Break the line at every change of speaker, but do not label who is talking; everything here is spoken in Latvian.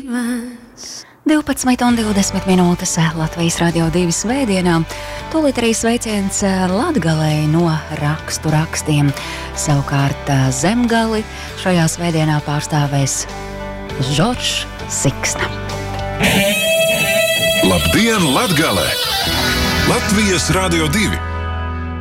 12:20 minūtes Latvijas Radio 2 svētdienā. Tūlīt arī sveiciens Latgalei no rakstu rakstiem. Savukārt Zemgali šajā svētdienā pārstāvēs Žoržs Siksna.
Labdien, Latgale! Latvijas Radio 2!